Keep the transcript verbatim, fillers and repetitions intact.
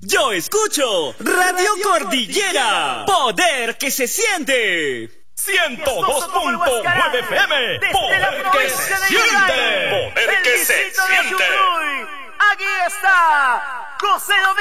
Yo escucho Radio Cordillera. Poder que se siente. ciento dos punto nueve F M. Poder que se siente. Poder que se siente. Aquí está José Domingo.